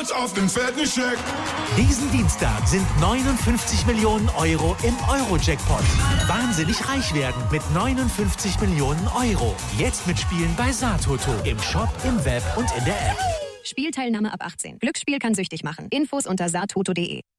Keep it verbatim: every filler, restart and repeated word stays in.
stolz auf den fetten Scheck. Diesen Dienstag sind neunundfünfzig Millionen Euro im Euro-Jackpot. Wahnsinnig reich werden mit neunundfünfzig Millionen Euro. Jetzt mitspielen bei Satoto. Im Shop, im Web und in der App. Spielteilnahme ab achtzehn. Glücksspiel kann süchtig machen. Infos unter satoto punkt de.